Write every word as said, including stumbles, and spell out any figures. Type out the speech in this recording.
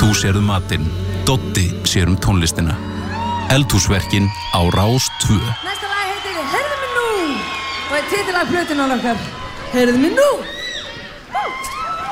Þú sérðu matinn, Doddi sér um tónlistina. Eldhúsverkin á Rás tvö. Næsta lag heitir Heyrðu mig nú og er titilag plötunnar okkar Heyrðu mig nú.